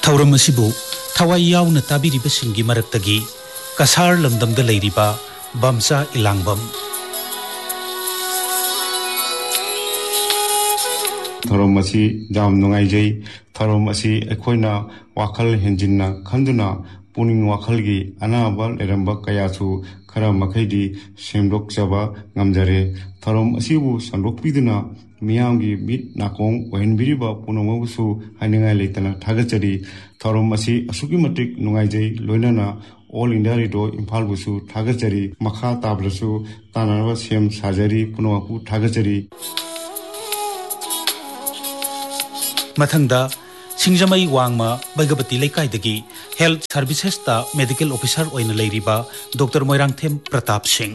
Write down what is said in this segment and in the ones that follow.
ꯊꯧꯔꯝ ꯑꯁꯤꯕꯨ ꯊꯋꯥꯏ ꯌꯥꯎꯅ ꯇꯥꯕꯤꯔꯤꯕꯁꯤꯡꯒꯤ ꯃꯔꯛꯇꯒꯤ ꯀꯁꯥꯔ ꯂꯝꯗꯝꯗ ꯂꯩꯔꯤꯕ ꯕꯝꯆꯥ ꯏꯂꯥꯡꯕꯝ ꯊꯧꯔꯝ ꯑꯁꯤ ꯌꯥꯝ ꯅꯨꯡꯉꯥꯏꯖꯩ ꯊꯧꯔꯝ ꯑꯁꯤ ꯑꯩꯈꯣꯏꯅ ꯋꯥꯈꯜ ꯍꯦꯟꯖꯤꯟꯅ ꯈꯟꯗꯨꯅ ꯄꯨꯛꯅꯤꯡ ꯋꯥꯈꯜꯒꯤ ꯑꯅꯥꯕ ꯂꯩꯔꯝꯕ ꯀꯌꯥꯁꯨ ꯈꯔ ꯃꯈꯩꯗꯤ ꯁꯦꯝꯗꯣꯛꯆꯕ ꯉꯝꯖꯔꯦ ꯊꯧꯔꯝ ꯑꯁꯤꯕꯨ ꯁꯟꯗꯣꯛꯄꯤꯗꯨꯅ ꯃꯤꯌꯥꯝꯒꯤ ꯃꯤꯠ ꯅꯥꯀꯣꯡ ꯑꯣꯏꯍꯟꯕꯤꯔꯤꯕ ꯄꯨꯝꯅꯃꯛꯕꯨꯁꯨ ꯍꯥꯏꯅꯤꯡꯉꯥꯏ ꯂꯩꯇꯅ ꯊꯥꯒꯠꯆꯔꯤ ꯊꯧꯔꯝ ꯑꯁꯤ ꯑꯁꯨꯛꯀꯤ ꯃꯇꯤꯛ ꯅꯨꯡꯉꯥꯏꯖꯩ ꯂꯣꯏꯅꯅ ꯑꯣꯜ ꯏꯟꯗꯤꯌꯥ ꯔꯦꯗꯤꯑꯣ ꯏꯝꯐꯥꯜꯕꯨꯁꯨ ꯊꯥꯒꯠꯆꯔꯤ ꯃꯈꯥ ꯇꯥꯕꯗꯁꯨ ꯇꯥꯟꯅꯅꯕ ꯁꯦꯝ ꯁꯥꯖꯔꯤ ꯄꯨꯝꯅꯃꯛꯄꯨ ꯊꯥꯒꯠꯆꯔꯤ ꯃꯊꯪꯗ ꯁꯤꯡꯖꯃꯩ ꯋꯥꯡꯃ ꯕꯩꯒꯕꯇꯤ ꯂꯩꯀꯥꯏꯗꯒꯤ ꯍꯦꯜꯊ ꯁꯔꯚꯤꯁꯦꯁꯇ ꯃꯦꯗꯤꯀꯦꯜ ꯑꯣꯐꯤꯁꯔ ꯑꯣꯏꯅ ꯂꯩꯔꯤꯕ ꯗꯣꯛꯇꯔ ꯃꯣꯏꯔꯥꯡꯊꯦꯝ ꯄ꯭ꯔꯇꯥꯞ ꯁꯤꯡ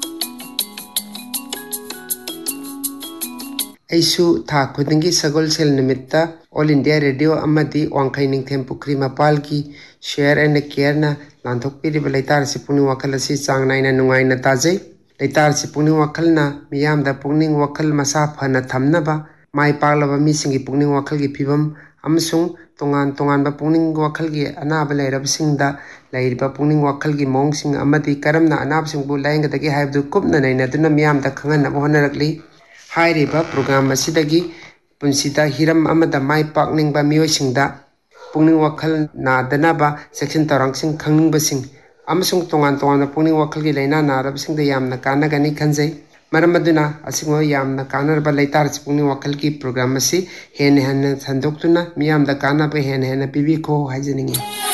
ꯑꯩꯁꯨ ꯊꯥ ꯈꯨꯗꯤꯡꯒꯤ ꯁꯒꯣꯜꯁꯦꯜ ꯅꯨꯃꯤꯠꯇ ꯑꯣꯜ ꯏꯟꯗꯤꯌꯥ ꯔꯦꯗꯤꯑꯣ ꯑꯃꯗꯤ ꯋꯥꯡꯈꯩ ꯅꯤꯡꯊꯦꯝ ꯄꯨꯈ꯭ꯔꯤ ꯃꯄꯥꯜꯒꯤ ꯁꯦꯌꯔ ꯑꯦꯟड ꯀꯦꯌꯔꯅ ꯂꯥꯟꯊꯣꯛꯄꯤꯔꯤꯕ ꯂꯩꯇꯥꯔ ꯑꯁꯤ ꯄꯨꯛꯅꯤꯡ ꯋꯥꯈꯜ ꯑꯁꯤ ꯆꯥꯡ ꯅꯥꯏꯅ ꯅꯨꯡꯉꯥꯏꯅ ꯇꯥꯖꯩ ꯂꯩꯇꯥꯔ ꯑꯁꯤ ꯄꯨꯛꯅꯤꯡ ꯋꯥꯈꯜꯅ ꯃꯤꯌꯥꯝꯗ ꯄꯨꯛꯅꯤꯡ ꯋꯥꯈꯜ ꯃꯁꯥ ꯐꯅ ꯊꯝꯅꯕ ꯃꯥꯏ ꯄꯥꯛꯂꯕ ꯃꯤꯁꯤꯡꯒꯤ ꯄꯨꯛꯅꯤꯡ ꯋꯥꯈꯜꯒꯤ ꯐꯤꯕꯝ ꯑꯃꯁꯨꯡ ꯇꯣꯉꯥꯟ ꯇꯣꯉꯥꯟꯕ ꯄꯨꯛꯅꯤꯡ ꯋꯥꯈꯜꯒꯤ ꯑꯅꯥꯕ ꯂꯩꯔꯕꯁꯤꯡꯗ ꯂꯩꯔꯤꯕ ꯄꯨꯛꯅꯤꯡ ꯋꯥꯈꯜꯒꯤ ꯃꯑꯣꯡꯁꯤꯡ ꯑꯃꯗꯤ ꯀꯔꯝꯅ ꯑꯅꯥꯕꯁꯤꯡꯕꯨ ꯂꯥꯌꯦꯡꯒꯗꯒꯦ ꯍꯥꯏꯕꯗꯨ ꯀꯨꯞꯅ ꯅꯩꯅꯗꯨꯅ ꯃꯤꯌꯥꯝꯗ ꯈꯪꯍꯟꯅꯕ ꯍꯣꯠꯅꯔꯛꯂꯤ ꯍꯥꯏꯔꯤꯕ ꯄ꯭ꯔꯣꯒ꯭ꯔꯥꯝ ꯑꯁꯤꯗꯒꯤ ꯄꯨꯟꯁꯤꯗ ꯍꯤꯔꯝ ꯑꯃꯗ ꯃꯥꯏ ꯄꯥꯛꯅꯤꯡꯕ ꯃꯤꯑꯣꯏꯁꯤꯡꯗ ꯄꯨꯛꯅꯤꯡ ꯋꯥꯈꯜ ꯅꯥꯗꯅꯕ ꯆꯦꯛꯁꯤꯟ ꯊꯧꯔꯥꯡꯁꯤꯡ ꯈꯪꯅꯤꯡꯕꯁꯤꯡ ꯑꯃꯁꯨꯡ ꯇꯣꯉꯥꯟ ꯇꯣꯉꯥꯟꯕ ꯄꯨꯛꯅꯤꯡ ꯋꯥꯈꯜꯒꯤ ꯂꯥꯏꯅꯥ ꯅꯥꯔꯕꯁꯤꯡꯗ ꯌꯥꯝꯅ ꯀꯥꯟꯅꯒꯅꯤ ꯈꯟꯖꯩ ꯃꯔꯝ ꯑꯗꯨꯅ ꯑꯁꯤꯒꯨꯝꯕ ꯌꯥꯝꯅ ꯀꯥꯟꯅꯔꯕ ꯂꯩꯇꯥꯔꯁꯤ ꯄꯨꯛꯅꯤꯡ ꯋꯥꯈꯜꯒꯤ ꯄ꯭ꯔꯣꯒ꯭ꯔꯥꯝ ꯑꯁꯤ ꯍꯦꯟꯅ ꯍꯦꯟꯅ ꯁꯟꯗꯣꯛꯇꯨꯅ ꯃꯤꯌꯥꯝꯗ ꯀꯥꯟꯅꯕ ꯍꯦꯟꯅ ꯍꯦꯟꯅ ꯄꯤꯕꯤꯈꯣ ꯍꯥꯏꯖꯅꯤꯡꯏ